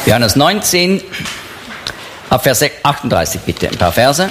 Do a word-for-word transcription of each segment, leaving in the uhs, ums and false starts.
Johannes neunzehn, ab Vers achtunddreißig bitte, ein paar Verse.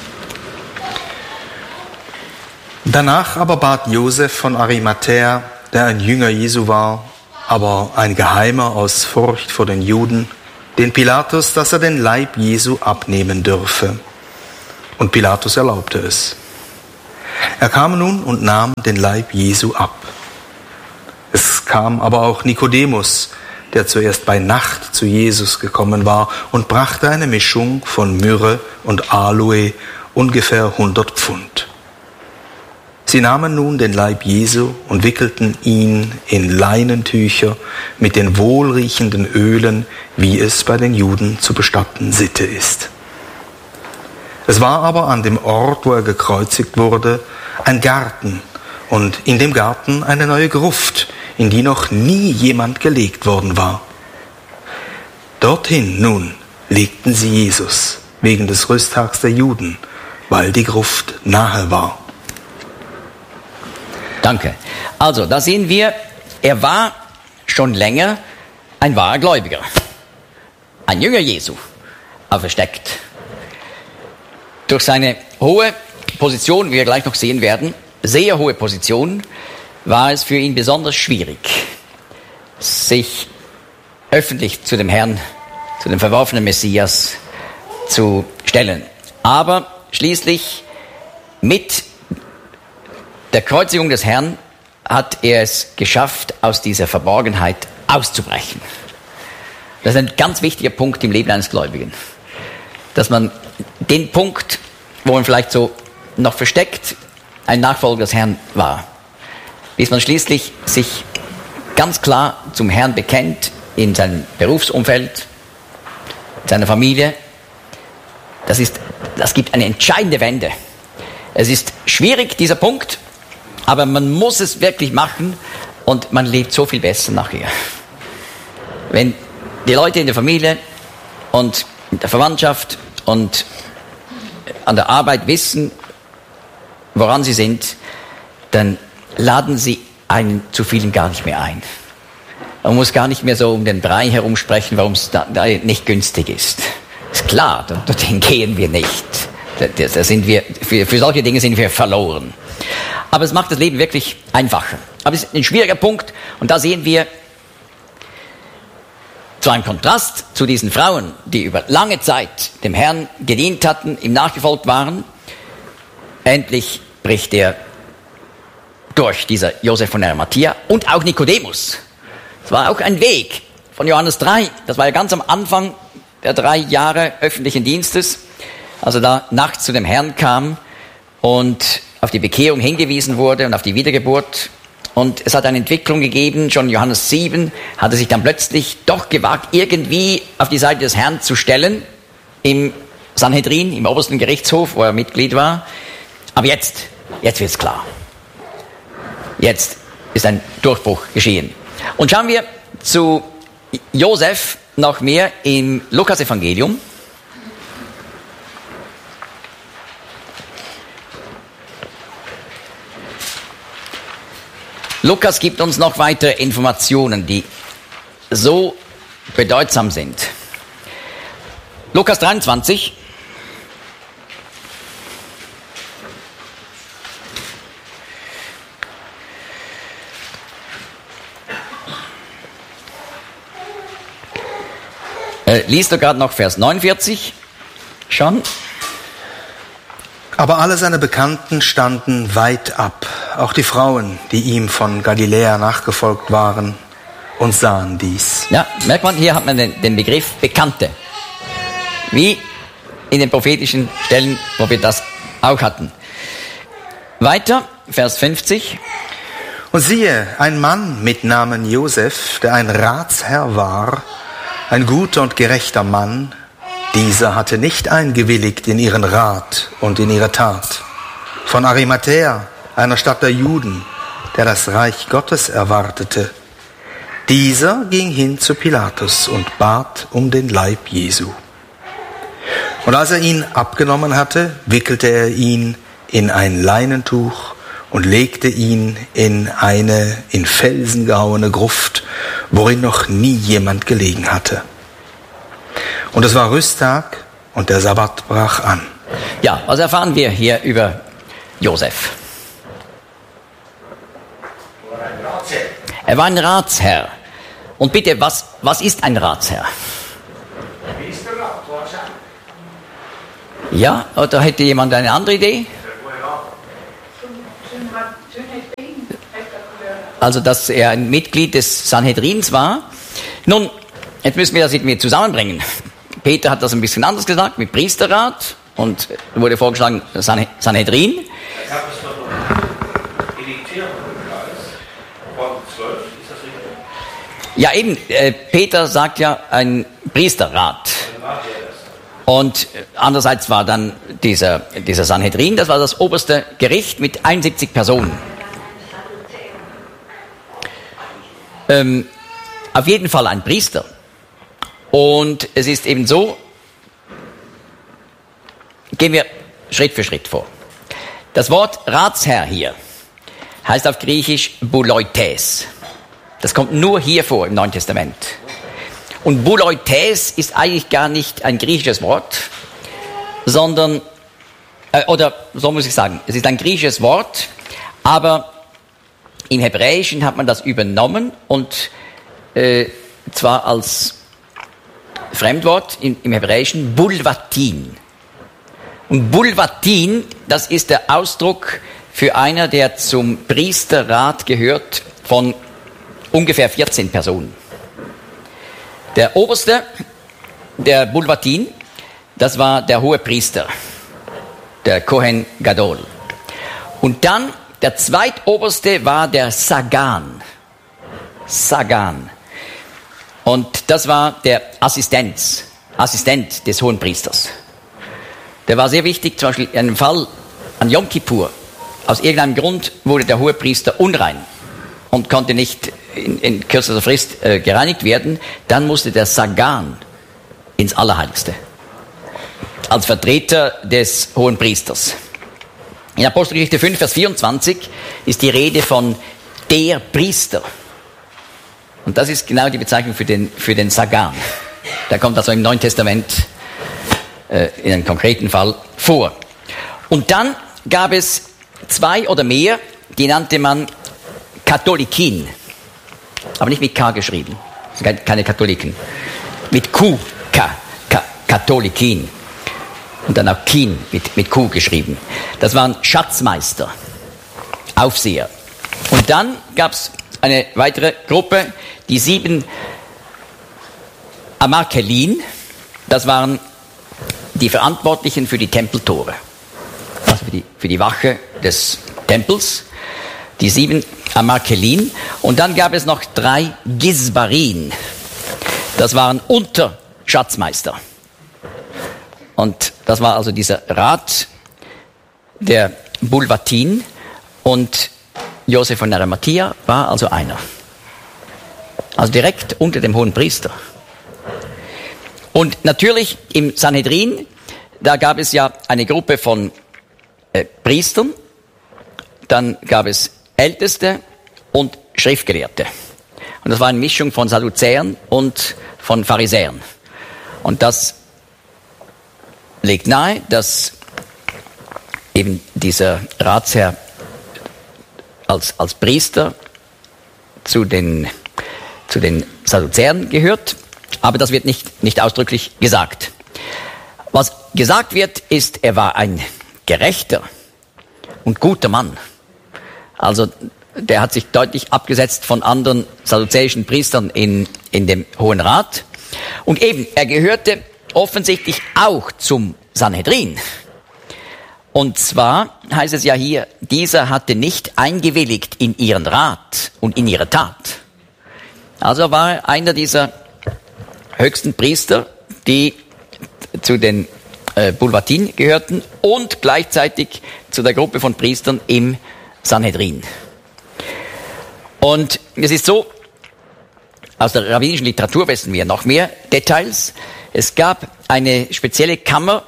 Danach aber bat Josef von Arimathäa, der ein Jünger Jesu war, aber ein Geheimer aus Furcht vor den Juden, den Pilatus, dass er den Leib Jesu abnehmen dürfe. Und Pilatus erlaubte es. Er kam nun und nahm den Leib Jesu ab. Es kam aber auch Nikodemus, der zuerst bei Nacht zu Jesus gekommen war und brachte eine Mischung von Myrrhe und Aloe, ungefähr hundert Pfund. Sie nahmen nun den Leib Jesu und wickelten ihn in Leinentücher mit den wohlriechenden Ölen, wie es bei den Juden zu bestatten Sitte ist. Es war aber an dem Ort, wo er gekreuzigt wurde, ein Garten und in dem Garten eine neue Gruft, in die noch nie jemand gelegt worden war. Dorthin nun legten sie Jesus wegen des Rüsttags der Juden, weil die Gruft nahe war. Danke. Also, da sehen wir, er war schon länger ein wahrer Gläubiger. Ein Jünger Jesu, aber versteckt. Durch seine hohe Position, wie wir gleich noch sehen werden, sehr hohe Position, war es für ihn besonders schwierig, sich öffentlich zu dem Herrn, zu dem verworfenen Messias zu stellen. Aber schließlich mit der Kreuzigung des Herrn hat er es geschafft, aus dieser Verborgenheit auszubrechen. Das ist ein ganz wichtiger Punkt im Leben eines Gläubigen. Dass man den Punkt, wo man vielleicht so noch versteckt ein Nachfolger des Herrn war, bis man schließlich sich ganz klar zum Herrn bekennt in seinem Berufsumfeld, in seiner Familie. Das ist, das gibt eine entscheidende Wende. Es ist schwierig, dieser Punkt, aber man muss es wirklich machen und man lebt so viel besser nachher. Wenn die Leute in der Familie und in der Verwandtschaft und an der Arbeit wissen, woran sie sind, dann laden sie einen zu vielen gar nicht mehr ein. Man muss gar nicht mehr so um den Brei herum sprechen, warum es da, da nicht günstig ist. Ist klar, dorthin gehen wir nicht. Da, da sind wir, für, für solche Dinge sind wir verloren. Aber es macht das Leben wirklich einfacher. Aber es ist ein schwieriger Punkt und da sehen wir zu einem Kontrast zu diesen Frauen, die über lange Zeit dem Herrn gedient hatten, ihm nachgefolgt waren. Endlich bricht er durch, dieser Josef von Arimathäa und auch Nikodemus. Das war auch ein Weg von Johannes drei. Das war ja ganz am Anfang der drei Jahre öffentlichen Dienstes, als er da nachts zu dem Herrn kam und auf die Bekehrung hingewiesen wurde und auf die Wiedergeburt. Und es hat eine Entwicklung gegeben, schon Johannes sieben hat er sich dann plötzlich doch gewagt, irgendwie auf die Seite des Herrn zu stellen, im Sanhedrin, im obersten Gerichtshof, wo er Mitglied war. Aber jetzt, jetzt wird's klar. Jetzt ist ein Durchbruch geschehen. Und schauen wir zu Josef noch mehr im Lukas-Evangelium. Lukas gibt uns noch weitere Informationen, die so bedeutsam sind. Lukas dreiundzwanzig. Äh, liest du gerade noch Vers neunundvierzig? Schon? Aber alle seine Bekannten standen weit ab, auch die Frauen, die ihm von Galiläa nachgefolgt waren, und sahen dies. Ja, merkt man, hier hat man den, den Begriff Bekannte. Wie in den prophetischen Stellen, wo wir das auch hatten. Weiter, Vers fünfzig. Und siehe, ein Mann mit Namen Josef, der ein Ratsherr war, ein guter und gerechter Mann, dieser hatte nicht eingewilligt in ihren Rat und in ihre Tat. Von Arimathäa, einer Stadt der Juden, der das Reich Gottes erwartete. Dieser ging hin zu Pilatus und bat um den Leib Jesu. Und als er ihn abgenommen hatte, wickelte er ihn in ein Leinentuch und legte ihn in eine in Felsen gehauene Gruft, worin noch nie jemand gelegen hatte. Und es war Rüsttag und der Sabbat brach an. Ja, was erfahren wir hier über Josef? Er war ein Ratsherr. Und bitte, was, was ist ein Ratsherr? Ja, oder hätte jemand eine andere Idee? Also, dass er ein Mitglied des Sanhedrins war. Nun, jetzt müssen wir das irgendwie zusammenbringen. Peter hat das ein bisschen anders gesagt, mit Priesterrat, und wurde vorgeschlagen, San- Sanhedrin. Ich habe es noch editiert im Kreis von zwölf, ist das richtig? Ja, eben, äh, Peter sagt ja ein Priesterrat. Und andererseits war dann dieser, dieser Sanhedrin, das war das oberste Gericht mit einundsiebzig Personen. Ähm, auf jeden Fall ein Priester. Und es ist eben so, gehen wir Schritt für Schritt vor. Das Wort Ratsherr hier heißt auf Griechisch Bouloites. Das kommt nur hier vor im Neuen Testament. Und Bouloites ist eigentlich gar nicht ein griechisches Wort, sondern, äh, oder so muss ich sagen, es ist ein griechisches Wort, aber im Hebräischen hat man das übernommen und äh, zwar als Fremdwort im, im Hebräischen Bulvatin. Und Bulvatin, das ist der Ausdruck für einer, der zum Priesterrat gehört von ungefähr vierzehn Personen. Der oberste, der Bulvatin, das war der hohe Priester, der Kohen Gadol. Und dann der zweitoberste war der Sagan. Sagan. Und das war der Assistenz, Assistent des hohen Priesters. Der war sehr wichtig, zum Beispiel in einem Fall an Yom Kippur. Aus irgendeinem Grund wurde der hohe Priester unrein und konnte nicht in, in kürzester Frist äh, gereinigt werden. Dann musste der Sagan ins Allerheiligste als Vertreter des hohen Priesters. In Apostelgeschichte fünf, Vers vierundzwanzig ist die Rede von der Priester. Und das ist genau die Bezeichnung für den, für den Sagan. Der kommt also im Neuen Testament äh, in einem konkreten Fall vor. Und dann gab es zwei oder mehr, die nannte man Katholikin. Aber nicht mit K geschrieben. Keine Katholiken. Mit Q. K. K. Katholikin. Und dann auch Kin mit, mit Q geschrieben. Das waren Schatzmeister. Aufseher. Und dann gab es eine weitere Gruppe, die sieben Amarkelin. Das waren die Verantwortlichen für die Tempeltore. Also für die, für die Wache des Tempels. Die sieben Amarkelin. Und dann gab es noch drei Gisbarin. Das waren Unterschatzmeister. Und das war also dieser Rat der Bulvatin. Und Josef von Arimathea war also einer. Also direkt unter dem hohen Priester. Und natürlich im Sanhedrin, da gab es ja eine Gruppe von äh, Priestern. Dann gab es Älteste und Schriftgelehrte. Und das war eine Mischung von Sadduzäern und von Pharisäern. Und das legt nahe, dass eben dieser Ratsherr als, als Priester zu den, zu den Sadduzäern gehört, aber das wird nicht, nicht ausdrücklich gesagt. Was gesagt wird, ist, er war ein gerechter und guter Mann. Also der hat sich deutlich abgesetzt von anderen sadduzäischen Priestern in, in dem Hohen Rat. Und eben, er gehörte offensichtlich auch zum Sanhedrin. Und zwar heißt es ja hier, dieser hatte nicht eingewilligt in ihren Rat und in ihre Tat. Also war er einer dieser höchsten Priester, die zu den äh, Bulvatin gehörten und gleichzeitig zu der Gruppe von Priestern im Sanhedrin. Und es ist so, aus der rabbinischen Literatur wissen wir noch mehr Details. Es gab eine spezielle Kammer,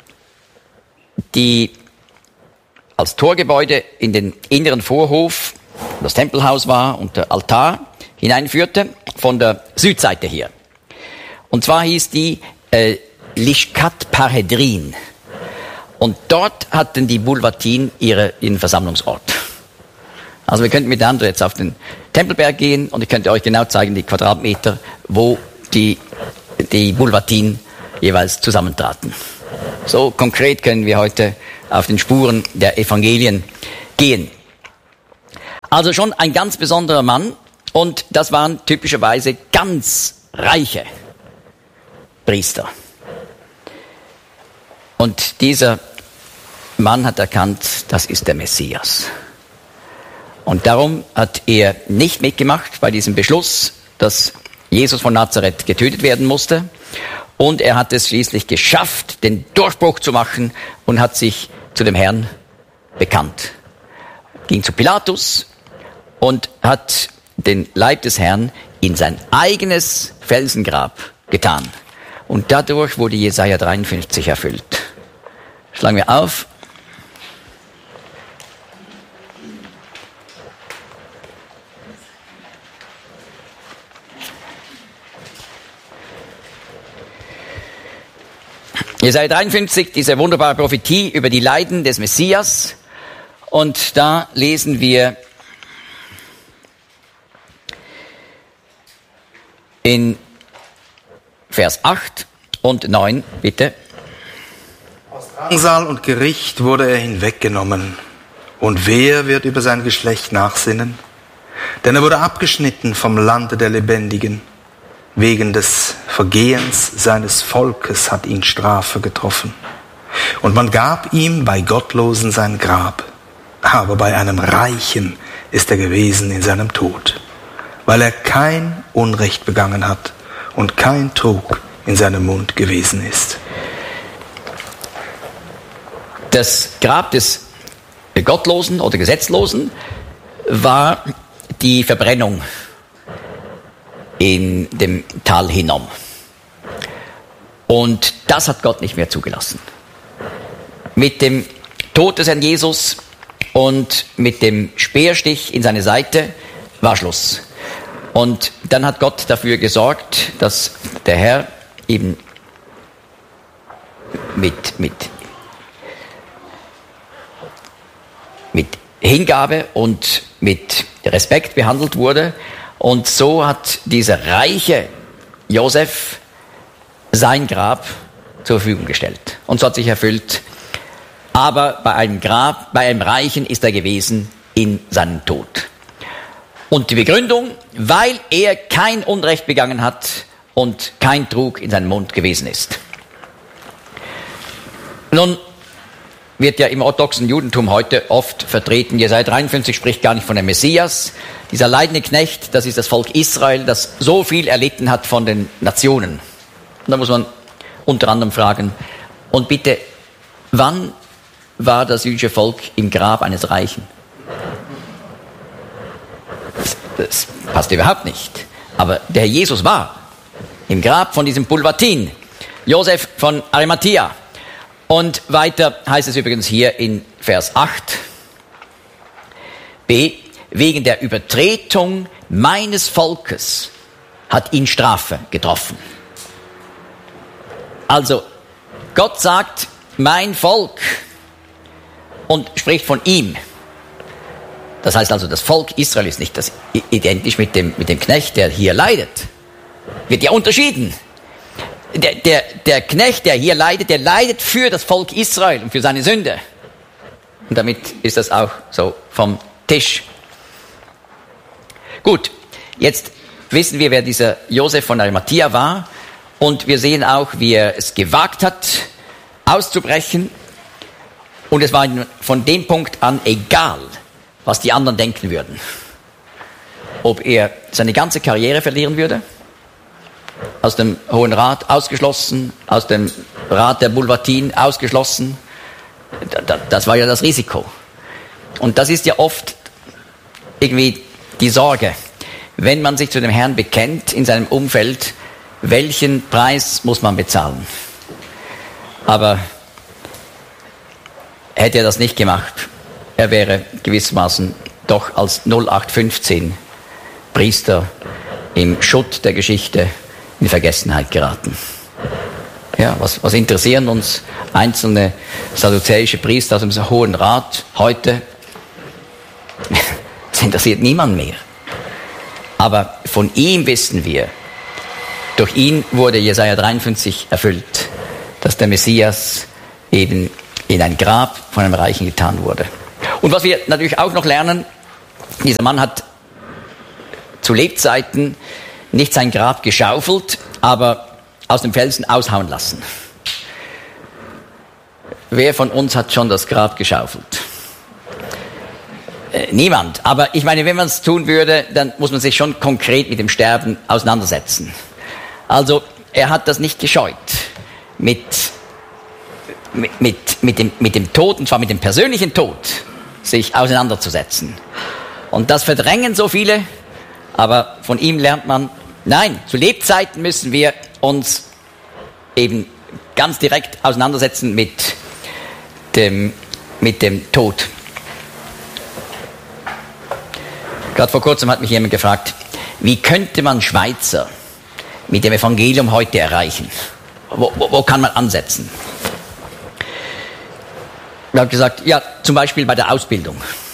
die als Torgebäude in den inneren Vorhof, das Tempelhaus war und der Altar hineinführte, von der Südseite her. Und zwar hieß die äh, Lishkat Parhedrin. Und dort hatten die Bulwatin ihre, ihren Versammlungsort. Also wir könnten miteinander jetzt auf den Tempelberg gehen und ich könnte euch genau zeigen, die Quadratmeter, wo die, die Bulwatin jeweils zusammentraten. So konkret können wir heute auf den Spuren der Evangelien gehen. Also schon ein ganz besonderer Mann und das waren typischerweise ganz reiche Priester. Und dieser Mann hat erkannt, das ist der Messias. Und darum hat er nicht mitgemacht bei diesem Beschluss, dass Jesus von Nazareth getötet werden musste. Und er hat es schließlich geschafft, den Durchbruch zu machen und hat sich zu dem Herrn bekannt. Ging zu Pilatus und hat den Leib des Herrn in sein eigenes Felsengrab getan. Und dadurch wurde Jesaja dreiundfünfzig erfüllt. Schlagen wir auf. Jesaja dreiundfünfzig, diese wunderbare Prophetie über die Leiden des Messias. Und da lesen wir in Vers acht und neun, bitte. Aus Drangsal und Gericht wurde er hinweggenommen. Und wer wird über sein Geschlecht nachsinnen? Denn er wurde abgeschnitten vom Lande der Lebendigen. Wegen des Vergehens seines Volkes hat ihn Strafe getroffen. Und man gab ihm bei Gottlosen sein Grab. Aber bei einem Reichen ist er gewesen in seinem Tod, weil er kein Unrecht begangen hat und kein Trug in seinem Mund gewesen ist. Das Grab des Gottlosen oder Gesetzlosen war die Verbrennung in dem Tal Hinnom. Und das hat Gott nicht mehr zugelassen. Mit dem Tod des Herrn Jesus und mit dem Speerstich in seine Seite war Schluss. Und dann hat Gott dafür gesorgt, dass der Herr eben mit, mit, mit Hingabe und mit Respekt behandelt wurde. Und so hat dieser reiche Josef sein Grab zur Verfügung gestellt. Und so hat sich erfüllt. Aber bei einem Grab, bei einem Reichen ist er gewesen in seinem Tod. Und die Begründung, weil er kein Unrecht begangen hat und kein Trug in seinem Mund gewesen ist. Nun wird ja im orthodoxen Judentum heute oft vertreten, Jesaja dreiundfünfzig spricht gar nicht von dem Messias. Dieser leidende Knecht, das ist das Volk Israel, das so viel erlitten hat von den Nationen. Und da muss man unter anderem fragen, und bitte, wann war das jüdische Volk im Grab eines Reichen? Das passt überhaupt nicht. Aber der Herr Jesus war im Grab von diesem Bulwatin, Josef von Arimathea. Und weiter heißt es übrigens hier in Vers acht b, wegen der Übertretung meines Volkes hat ihn Strafe getroffen. Also Gott sagt, mein Volk, und spricht von ihm. Das heißt also, das Volk Israel ist nicht das identisch mit dem, mit dem Knecht, der hier leidet. Wird ja unterschieden. Der, der, der Knecht, der hier leidet, der leidet für das Volk Israel und für seine Sünde. Und damit ist das auch so vom Tisch. Gut, jetzt wissen wir, wer dieser Josef von Arimathea war. Und wir sehen auch, wie er es gewagt hat, auszubrechen. Und es war von dem Punkt an egal, was die anderen denken würden. Ob er seine ganze Karriere verlieren würde, aus dem Hohen Rat ausgeschlossen, aus dem Rat der Bulwatin ausgeschlossen. Das war ja das Risiko. Und das ist ja oft irgendwie die Sorge, wenn man sich zu dem Herrn bekennt in seinem Umfeld, welchen Preis muss man bezahlen? Aber hätte er das nicht gemacht, er wäre gewissermaßen doch als null acht fünfzehn Priester im Schutt der Geschichte in Vergessenheit geraten. Ja, was, was interessieren uns einzelne sadduzäische Priester aus dem Hohen Rat heute? Das interessiert niemand mehr. Aber von ihm wissen wir, durch ihn wurde Jesaja dreiundfünfzig erfüllt, dass der Messias eben in ein Grab von einem Reichen getan wurde. Und was wir natürlich auch noch lernen, dieser Mann hat zu Lebzeiten nicht sein Grab geschaufelt, aber aus dem Felsen aushauen lassen. Wer von uns hat schon das Grab geschaufelt? Äh, niemand. Aber ich meine, wenn man es tun würde, dann muss man sich schon konkret mit dem Sterben auseinandersetzen. Also, er hat das nicht gescheut, mit, mit, mit, mit, dem, mit dem Tod, und zwar mit dem persönlichen Tod, sich auseinanderzusetzen. Und das verdrängen so viele, aber von ihm lernt man, nein, zu Lebzeiten müssen wir uns eben ganz direkt auseinandersetzen mit dem, mit dem Tod. Gerade vor kurzem hat mich jemand gefragt, wie könnte man Schweizer mit dem Evangelium heute erreichen? Wo, wo, wo kann man ansetzen? Ich habe gesagt, ja, zum Beispiel bei der Ausbildung.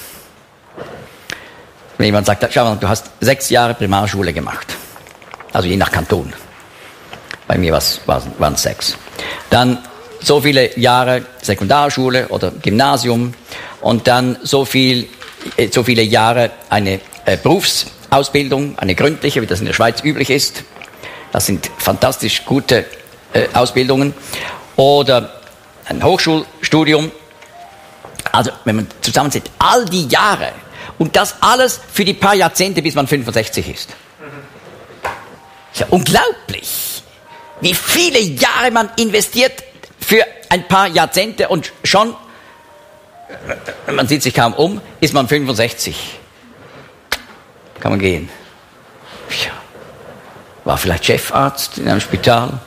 Wenn jemand sagt, schau mal, du hast sechs Jahre Primarschule gemacht, also je nach Kanton. Bei mir waren es sechs. Dann so viele Jahre Sekundarschule oder Gymnasium und dann so, viel, so viele Jahre eine äh, Berufsausbildung, eine gründliche, wie das in der Schweiz üblich ist. Das sind fantastisch gute äh, Ausbildungen. Oder ein Hochschulstudium. Also wenn man zusammenzieht, all die Jahre und das alles für die paar Jahrzehnte, bis man fünfundsechzig ist. Ist ja unglaublich, wie viele Jahre man investiert für ein paar Jahrzehnte und schon, man sieht sich kaum um, ist man fünfundsechzig. Kann man gehen. Ja. War vielleicht Chefarzt in einem Spital.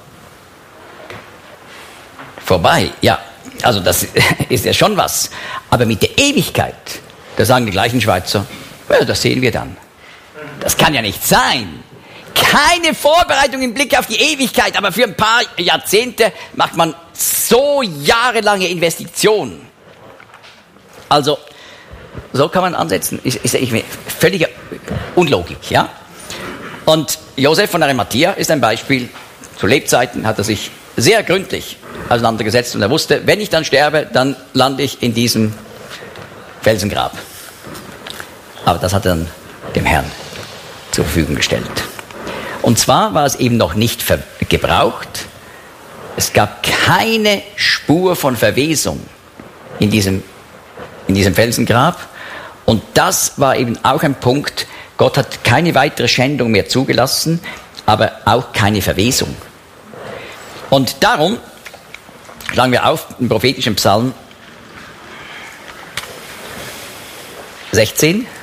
Vorbei, ja. Also das ist ja schon was. Aber mit der Ewigkeit, da sagen die gleichen Schweizer, ja, das sehen wir dann. Das kann ja nicht sein. Keine Vorbereitung im Blick auf die Ewigkeit, aber für ein paar Jahrzehnte macht man so jahrelange Investitionen. Also, so kann man ansetzen. Ist, ist, ist völlige Unlogik, ja? Und Josef von Arimathea ist ein Beispiel. Zu Lebzeiten hat er sich sehr gründlich auseinandergesetzt und er wusste, wenn ich dann sterbe, dann lande ich in diesem Felsengrab. Aber das hat er dann dem Herrn zur Verfügung gestellt. Und zwar war es eben noch nicht ver- gebraucht. Es gab keine Spur von Verwesung in diesem, in diesem Felsengrab. Und das war eben auch ein Punkt. Gott hat keine weitere Schändung mehr zugelassen, aber auch keine Verwesung. Und darum schlagen wir auf im prophetischen Psalm sechzehn.